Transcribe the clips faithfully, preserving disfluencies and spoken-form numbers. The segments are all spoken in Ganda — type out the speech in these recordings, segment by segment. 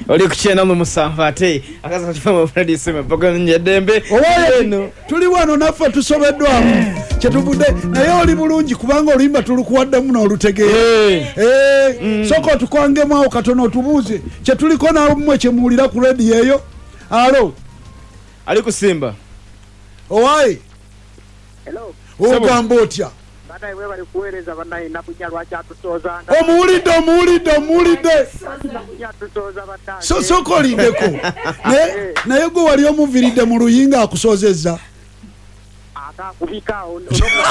oli kuchena mu musanvate akaza kifama Freddy Sima paka njadembe owano tuli wano nafa tusobeddwamu kyetubudde naye oli bulungi kubanga olimba tulukuwadde muno olutegeera eh mm. Soko tukwangemu awo katono tubuuze kyetuliko nawe mmwe kyemuwulira ku radio eyo alo ali kusimba owai hello ogamba otya bana iwe bali kueleza bana inakunya lwacha tutoza omuwulidde omuwulidde omuwulidde so soko lindeko ne naye gwe wali omuviridde mu luyinga akusozezza ata kubika ono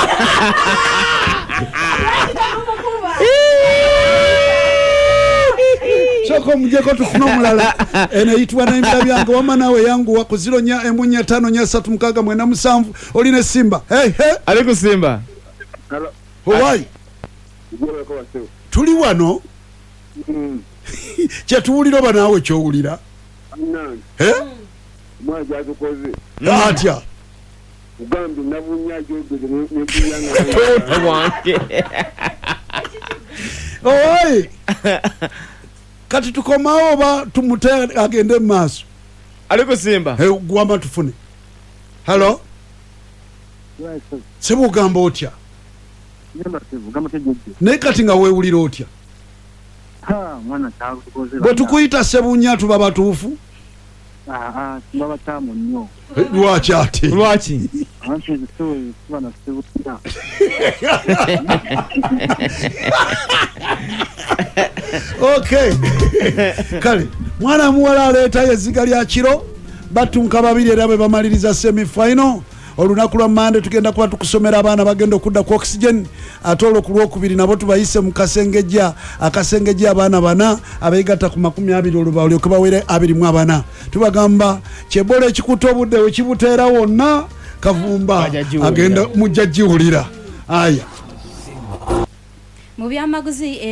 soko mujeko tufuna omulala ene yitwa na imbya byange wama nawe yangu wako zero nya emunya tano nya satu mukaga mwena musanvu oline Simba hey hey ali kusimba hello owai tuli wano mm kyatuwulira bana nawe kyowulira nani eh mwaje azukoze atya ugambi nabunya jobe nebuyanga wanke owai kati tukomawo ba tumute agende maso ali kusimba hey gwama tufune hello sebu gamba otya ne kati nga wewulira otya ha mwana takukoze bwe tukuyita sebunya tuba batuufu ah ah baba tamu nnyo lwaki ate lwaki anti zito bana sebunya okay kale mwana muwala aleta yeziga lya kiro batunka babiri era be bamaliriza semi final olunaku lwa Mande tugenda kuba tukusomera abaana bagenda okudda ku oxygen atolo ku lwokubiri nabo tubayise mu kasengejja akasengejja abaana bana abayigatta ku makumi abiri olubawulyo kubawere abiri mu abana tubagamba kyebole ekikuta obudde we kibuteera wonna Kavumba agenda mujja jiwulira aya mu byamaguzi